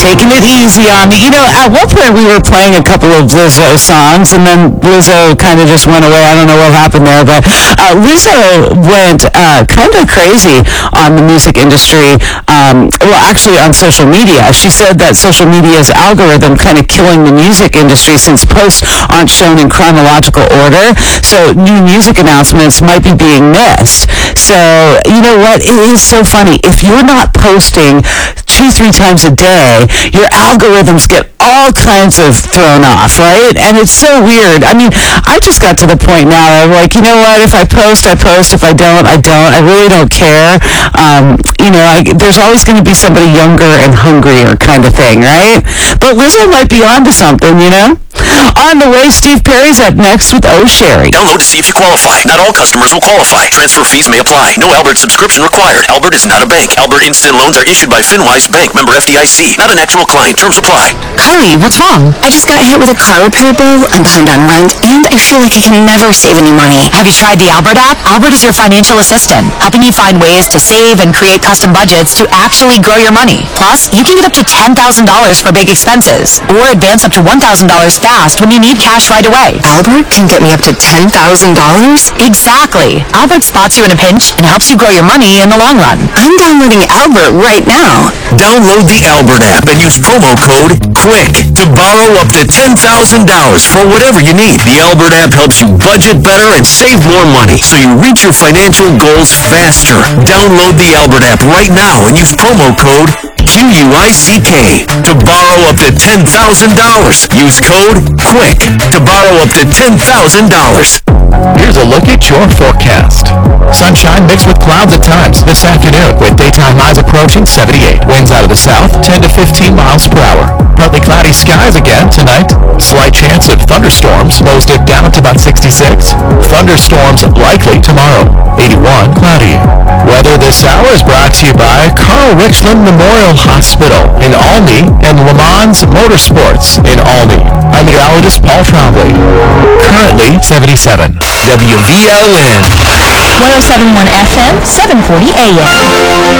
taking it easy on me. At one point we were playing a couple of Lizzo songs, and then Lizzo kind of just went away. I don't know what happened there, but Lizzo went kind of crazy on the music industry. Well, actually on social media. She said that social media's algorithm kind of killing the music industry since posts aren't shown in chronological order. So new music announcements might be being missed. So, you know what? It is so funny. If you're not posting 2-3 times a day, your algorithms get all kinds of thrown off, right? And it's so weird. I mean, I just got to the point now where I'm like, you know what? If I post, I post. If I don't, I don't. I really don't care. There's always going to be somebody younger and hungrier kind of thing, right? But Lizzo might be onto something, On the way, Steve Perry's up next with Sherry. Download to see if you qualify. Not all customers will qualify. Transfer fees may apply. No Albert subscription required. Albert is not a bank. Albert Instant Loans are issued by FinWise Bank, member FDIC. Not an actual client. Terms apply. Carly, what's wrong? I just got hit with a car repair bill. I'm behind on rent, and I feel like I can never save any money. Have you tried the Albert app? Albert is your financial assistant, helping you find ways to save and create custom budgets to actually grow your money. Plus, you can get up to $10,000 for big expenses, or advance up to $1,000 fast when you need cash right away. Albert can get me up to $10,000? Exactly. Albert spots you in a pinch and helps you grow your money in the long run. I'm downloading Albert right now. Download the Albert app and use promo code QUICK to borrow up to $10,000 for whatever you need. The Albert app helps you budget better and save more money so you reach your financial goals faster. Download the Albert app right now and use promo code QUICK to borrow up to $10,000. Use code QUICK to borrow up to $10,000. Here's a look at your forecast. Sunshine mixed with clouds at times this afternoon, with daytime highs approaching 78. Winds out of the south, 10 to 15 miles per hour. Partly cloudy skies again tonight. Slight chance of thunderstorms, lows dip down to about 66. Thunderstorms likely tomorrow, 81, cloudy. Weather this hour is brought to you by Carl Richland Memorial Hospital in Olney and Le Mans Motorsports in Olney. I'm meteorologist Paul Trombley. Currently 77. WVLN. 107.1 FM, 740 AM.